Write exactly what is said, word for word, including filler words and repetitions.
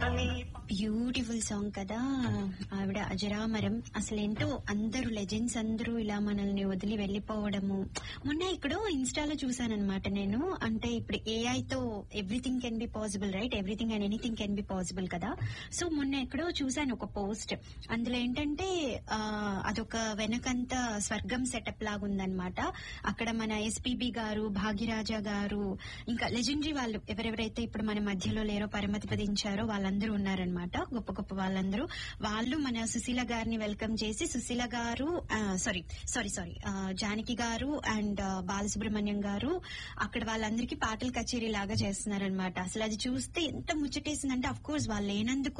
Beautiful song కదా ఆవిడ అజరామరం. అసలు ఏంటో అందరూ లెజెండ్స్ అందరూ ఇలా మనల్ని వదిలి వెళ్లిపోవడము. మొన్న ఇక్కడ ఇన్స్టాలో చూసానన్నమాట నేను. అంటే ఇప్పుడు ఏఐ తో everything can be possible, right? Everything and anything can be possible కదా. సో మొన్న ఎక్కడో చూసాను ఒక పోస్ట్. అందులో ఏంటంటే ఆ అదొక వెనకంత స్వర్గం సెటప్ లాగుందనమాట. అక్కడ మన ఎస్పీబీ గారు, భాగ్యరాజా గారు, ఇంకా లెజెండరీ వాళ్ళు ఎవరెవరైతే ఇప్పుడు మన మధ్యలో లేరో, పరమతిపదించారో వాళ్ళందరూ ఉన్నారనమాట. గొప్ప గొప్ప వాళ్ళందరూ వాళ్ళు మన సుశీల గారిని వెల్కమ్ చేసి, సుశీల గారు సారీ సారీ సారీ జానకి గారు అండ్ బాలసుబ్రహ్మణ్యం గారు అక్కడ వాళ్ళందరికీ పాటల కచేరీ లాగా చేస్తున్నారనమాట. అసలు అది చూస్తే ఎంత ముచ్చటేసిందంటే, అఫ్ కోర్స్ వాళ్ళు లేనందుకు